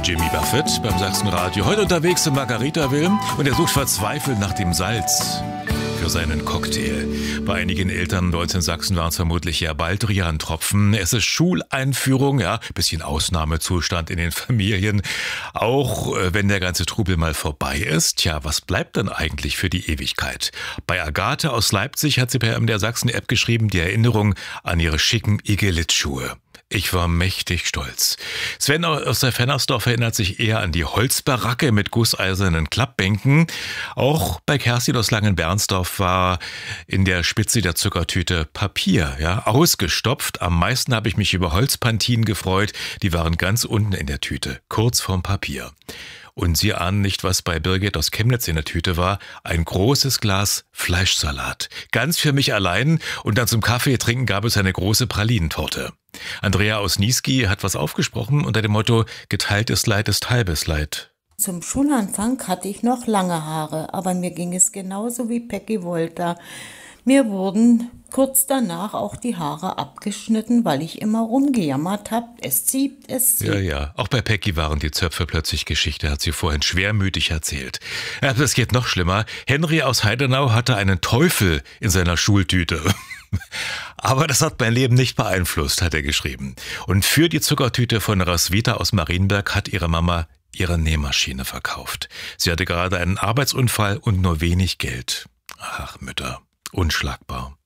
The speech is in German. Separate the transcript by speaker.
Speaker 1: Jimmy Buffett beim Sachsenradio. Heute unterwegs in Margaritaville und er sucht verzweifelt nach dem Salz für seinen Cocktail. Bei einigen Eltern bei uns in Sachsen waren es vermutlich ja Baldrian-Tropfen. Es ist Schuleinführung, ja, bisschen Ausnahmezustand in den Familien. Auch wenn der ganze Trubel mal vorbei ist. Tja, was bleibt dann eigentlich für die Ewigkeit? Bei Agathe aus Leipzig hat sie per MDR Sachsen-App geschrieben, die Erinnerung an ihre schicken Igelitschuhe. Ich war mächtig stolz. Sven aus der Fennersdorf erinnert sich eher an die Holzbaracke mit gusseisernen Klappbänken. Auch bei Kerstin aus Langenbernsdorf war in der Spitze der Zuckertüte Papier, ja, ausgestopft. Am meisten habe ich mich über Holzpantinen gefreut. Die waren ganz unten in der Tüte, kurz vorm Papier. Und Sie ahnen nicht, was bei Birgit aus Chemnitz in der Tüte war. Ein großes Glas Fleischsalat. Ganz für mich allein. Und dann zum Kaffee trinken gab es eine große Pralinentorte. Andrea aus Niesky hat was aufgesprochen unter dem Motto: geteiltes Leid ist halbes Leid.
Speaker 2: Zum Schulanfang hatte ich noch lange Haare, aber mir ging es genauso wie Peggy Wolter. Mir wurden kurz danach auch die Haare abgeschnitten, weil ich immer rumgejammert habe. Es zieht.
Speaker 1: Ja. Auch bei Peggy waren die Zöpfe plötzlich Geschichte, hat sie vorhin schwermütig erzählt. Ja, das geht noch schlimmer. Henry aus Heidenau hatte einen Teufel in seiner Schultüte. Aber das hat mein Leben nicht beeinflusst, hat er geschrieben. Und für die Zuckertüte von Roswitha aus Marienberg hat ihre Mama ihre Nähmaschine verkauft. Sie hatte gerade einen Arbeitsunfall und nur wenig Geld. Ach, Mütter, unschlagbar.